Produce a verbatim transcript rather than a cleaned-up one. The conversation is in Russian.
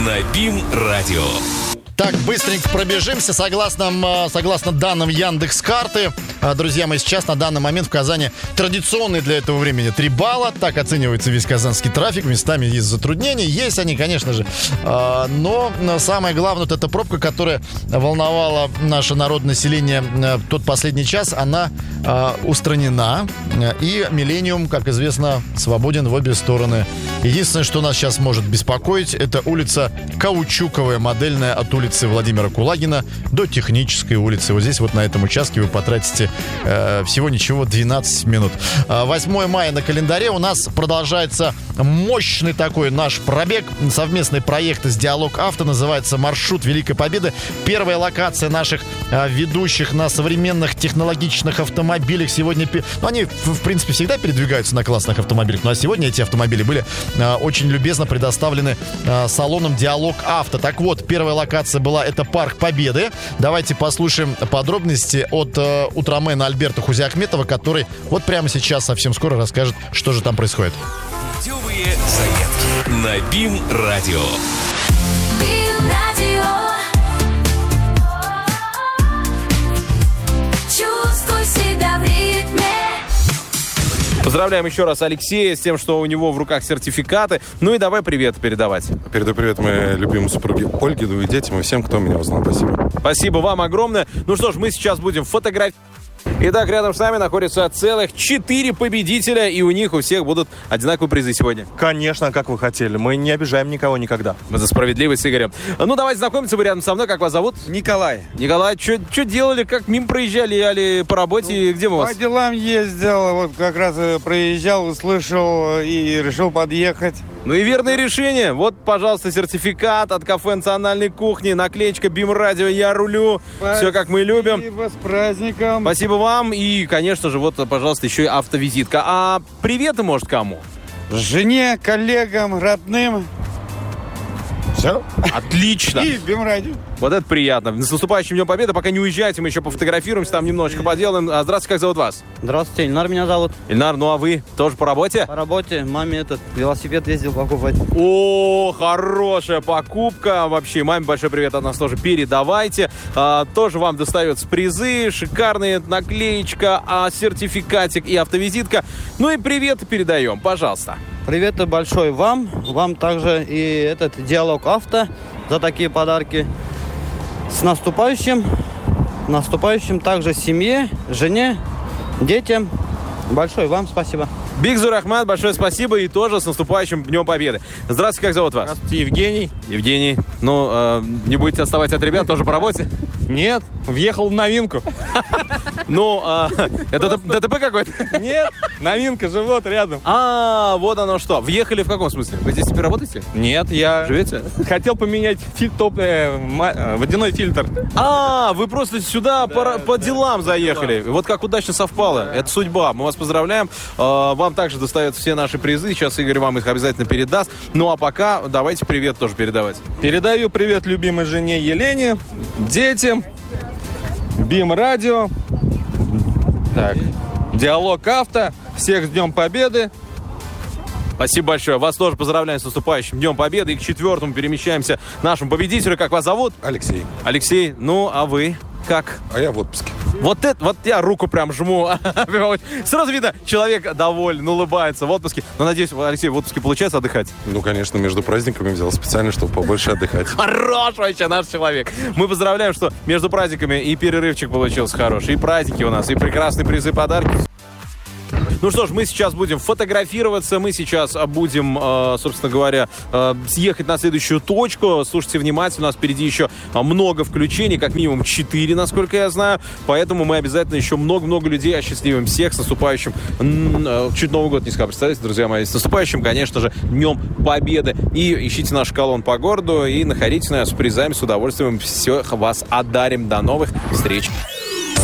на БИМ-радио. Так, быстренько пробежимся. Согласно, согласно данным Яндекс.Карты, друзья мои, сейчас на данный момент в Казани традиционные для этого времени три балла. Так оценивается весь казанский трафик. Местами есть затруднения. Есть они, конечно же. Но самое главное, вот эта пробка, которая волновала наше народное население тот последний час, она устранена. И Миллениум, как известно, свободен в обе стороны. Единственное, что нас сейчас может беспокоить, это улица Каучуковая, модельная, от улицы Владимира Кулагина до Технической улицы. Вот здесь вот на этом участке вы потратите э, всего ничего двенадцать минут. восьмое мая на календаре. У нас продолжается мощный такой наш пробег. Совместный проект с Диалог Авто. Называется «Маршрут Великой Победы». Первая локация наших э, ведущих на современных технологичных автомобилях. Сегодня, ну, они, в, в принципе, всегда передвигаются на классных автомобилях. Ну, а сегодня эти автомобили были э, очень любезно предоставлены э, салоном Диалог Авто. Так вот, первая локация была, это Парк Победы. Давайте послушаем подробности от э, утромена Альберта Хузиахметова, который вот прямо сейчас совсем скоро расскажет, что же там происходит. Путевые заявки на БИМ-радио. БИМ-радио. Чувствуй себя в ритме. Поздравляем еще раз Алексея с тем, что у него в руках сертификаты. Ну и давай привет передавать. Передаю привет моей любимой супруге Ольге, ну и детям, и всем, кто меня узнал. Спасибо. Спасибо вам огромное. Ну что ж, мы сейчас будем фотографировать. Итак, рядом с нами находятся целых четыре победителя, и у них у всех будут одинаковые призы сегодня. Конечно, как вы хотели. Мы не обижаем никого никогда. Мы за справедливость с Игорем. Ну, давайте знакомиться, вы рядом со мной. Как вас зовут? Николай. Николай, что делали, как мимо проезжали, али по работе, ну, где мы у вас? По делам ездил, вот как раз проезжал, услышал и решил подъехать. Ну и верное решение. Вот, пожалуйста, сертификат от кафе национальной кухни, наклеечка БИМ-радио «Я рулю». Спасибо, все как мы любим. Спасибо, с праздником. Спасибо вам. И, конечно же, вот, пожалуйста, еще и автовизитка. А приветы, может, кому? Жене, коллегам, родным. Все. Отлично. И БИМ-радио. Вот это приятно. С наступающим Днем Победы. Пока не уезжайте, мы еще пофотографируемся, там немножечко поделаем. А, здравствуйте, как зовут вас? Здравствуйте, Ильнар меня зовут. Ильнар, ну а вы тоже по работе? По работе. Маме этот велосипед ездил покупать. О, хорошая покупка. Вообще, маме большой привет от нас тоже передавайте. А, тоже вам достается призы, шикарные, наклеечка, а, сертификатик и автовизитка. Ну и привет передаем, пожалуйста. Привет большой вам. Вам также и этот Диалог Авто за такие подарки. С наступающим. Наступающим также семье, жене, детям. Большое вам спасибо. Бигзур Ахмад, большое спасибо и тоже с наступающим Днем Победы. Здравствуйте, как зовут вас? Здравствуйте, Евгений. Евгений. Ну, э, не будете отставать от ребят, тоже по работе? Нет, въехал в новинку. Ну, это ДТП какой-то? Нет, новинка, живет рядом. А, вот оно что. Въехали в каком смысле? Вы здесь теперь работаете? Нет, я... Живете? Хотел поменять водяной фильтр. А, вы просто сюда по делам заехали. Вот как удачно совпало. Это судьба. Мы вас поздравляем. Вам также достаются все наши призы. Сейчас Игорь вам их обязательно передаст. Ну, а пока давайте привет тоже передавать. Передаю привет любимой жене Елене, детям, БИМ-радио, так, Диалог Авто. Всех с Днем Победы. Спасибо большое. Вас тоже поздравляем с наступающим Днем Победы. И к четвертому перемещаемся нашему победителю. Как вас зовут? Алексей. Алексей, ну, а вы как? А я в отпуске. Вот это, вот я руку прям жму. Сразу видно, человек доволен, улыбается в отпуске. Но, надеюсь, Алексей, в отпуске получается отдыхать? Ну, конечно, между праздниками взял специально, чтобы побольше отдыхать. Хорош вообще наш человек. Мы поздравляем, что между праздниками и перерывчик получился хороший. И праздники у нас, и прекрасные призы, подарки. Ну что ж, мы сейчас будем фотографироваться, мы сейчас будем, э, собственно говоря, э, съехать на следующую точку. Слушайте внимательно, у нас впереди еще много включений, как минимум четыре, насколько я знаю. Поэтому мы обязательно еще много-много людей осчастливим. Всех с наступающим, э, чуть Новый год не сказал, представляете, друзья мои, с наступающим, конечно же, Днем Победы. И ищите наш колонн по городу и находите нас с призами, с удовольствием все вас одарим. До новых встреч!